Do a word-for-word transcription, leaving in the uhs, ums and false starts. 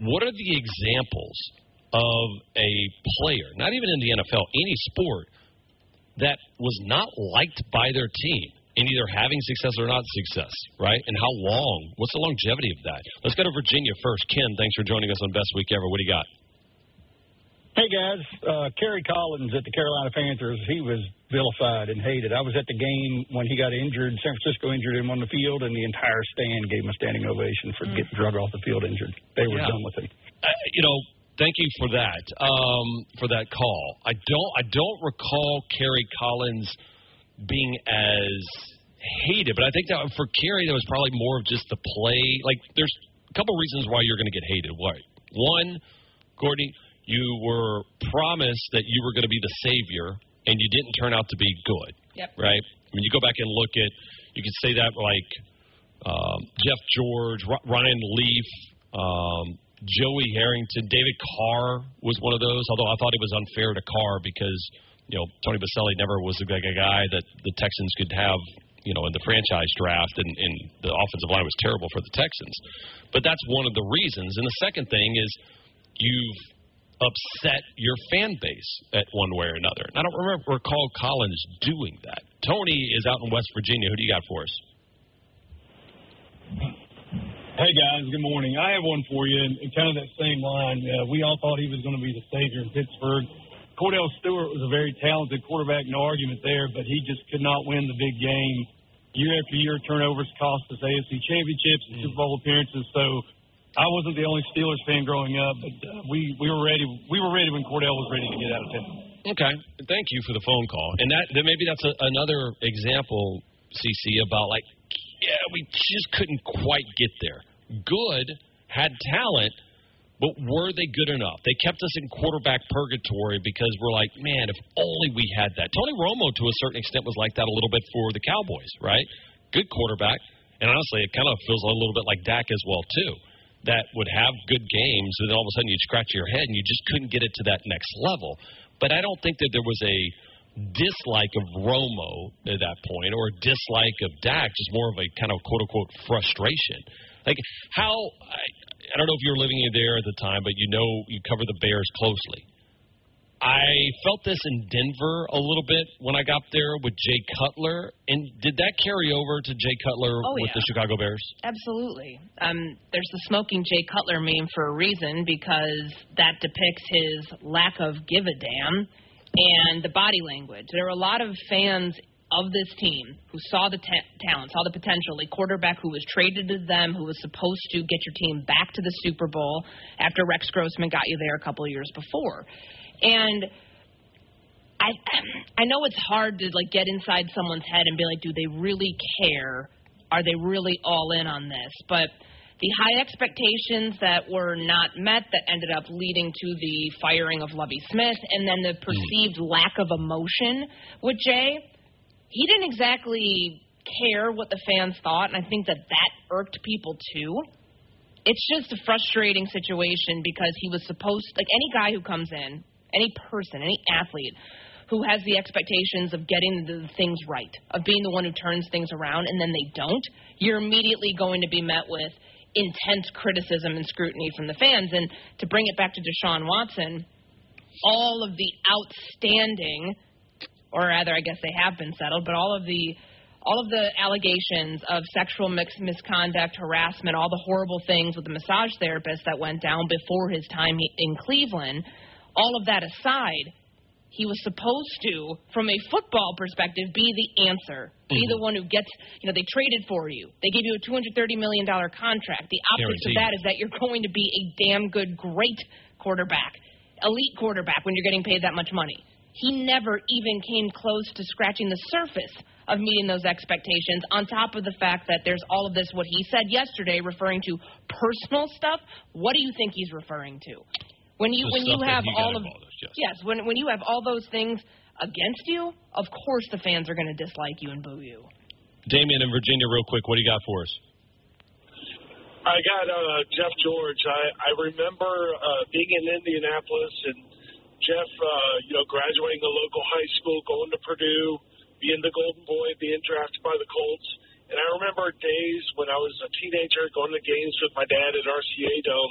what are the examples of a player, not even in the N F L, any sport, that was not liked by their team in either having success or not success, right? And how long? What's the longevity of that? Let's go to Virginia first. Ken, thanks for joining us on Best Week Ever. What do you got? Hey, guys. Uh, Kerry Collins at the Carolina Panthers, he was vilified and hated. I was at the game when he got injured. San Francisco injured him on the field, and the entire stand gave him a standing ovation for mm. getting drug off the field injured. They were yeah. done with him. Uh, you know, thank you for that, um, for that call. I don't, I don't recall Kerry Collins being as hated, but I think that for Kerry, that was probably more of just the play. Like, there's a couple reasons why you're going to get hated. Why? One, Courtney, you were promised that you were going to be the savior, and you didn't turn out to be good. Yep. Right? I mean, you go back and look at, you could say that like um, Jeff George, R- Ryan Leaf, um, Joey Harrington, David Carr was one of those, although I thought it was unfair to Carr because, you know, Tony Baselli never was a, like a guy that the Texans could have, you know, in the franchise draft, and, and the offensive line was terrible for the Texans. But that's one of the reasons. And the second thing is you've upset your fan base at one way or another. And I don't remember recall Collins doing that. Tony is out in West Virginia. Who do you got for us? Hey, guys. Good morning. I have one for you, and kind of that same line. Uh, we all thought he was going to be the savior in Pittsburgh. Cordell Stewart was a very talented quarterback, no argument there, but he just could not win the big game. Year after year, turnovers cost us A F C championships and Super Bowl appearances, so I wasn't the only Steelers fan growing up, but uh, we, we were ready. We were ready when Cordell was ready to get out of town. Okay, thank you for the phone call. And that, that maybe that's a, another example, C C, about like, yeah, we just couldn't quite get there. Good, had talent, but were they good enough? They kept us in quarterback purgatory because we're like, man, if only we had that. Tony Romo, to a certain extent, was like that a little bit for the Cowboys, right? Good quarterback, and honestly, it kind of feels a little bit like Dak as well, too. That would have good games, and then all of a sudden you'd scratch your head, and you just couldn't get it to that next level. But I don't think that there was a dislike of Romo at that point, or a dislike of Dak, just more of a kind of quote-unquote frustration. Like, how, I, I don't know if you were living there at the time, but you know you cover the Bears closely. I felt this in Denver a little bit when I got there with Jay Cutler. And did that carry over to Jay Cutler oh, with yeah. the Chicago Bears? Absolutely. Um, there's the smoking Jay Cutler meme for a reason, because that depicts his lack of give a damn and the body language. There were a lot of fans of this team who saw the ta- talent, saw the potential, a quarterback who was traded to them, who was supposed to get your team back to the Super Bowl after Rex Grossman got you there a couple of years before. And I I know it's hard to, like, get inside someone's head and be like, do they really care? Are they really all in on this? But the high expectations that were not met that ended up leading to the firing of Lovie Smith, and then the perceived lack of emotion with Jay, he didn't exactly care what the fans thought, and I think that that irked people too. It's just a frustrating situation because he was supposed, like any guy who comes in, any person, any athlete who has the expectations of getting the things right, of being the one who turns things around, and then they don't, you're immediately going to be met with intense criticism and scrutiny from the fans. And to bring it back to Deshaun Watson, all of the outstanding, or rather I guess they have been settled, but all of the all of the allegations of sexual mis- misconduct, harassment, all the horrible things with the massage therapist that went down before his time in Cleveland, all of that aside, he was supposed to, from a football perspective, be the answer. Be mm-hmm. the one who gets, you know, they traded for you. They gave you a two hundred thirty million dollars contract. The optics Guaranteed. of that is that you're going to be a damn good, great quarterback, elite quarterback when you're getting paid that much money. He never even came close to scratching the surface of meeting those expectations, on top of the fact that there's all of this, what he said yesterday, referring to personal stuff. What do you think he's referring to? When you the when you have all of yes. yes, when when you have all those things against you, of course the fans are going to dislike you and boo you. Damien in Virginia, real quick, what do you got for us? I got uh, Jeff George. I, I remember uh, being in Indianapolis and Jeff, uh, you know, graduating a local high school, going to Purdue, being the Golden Boy, being drafted by the Colts. And I remember days when I was a teenager going to games with my dad at R C A Dome.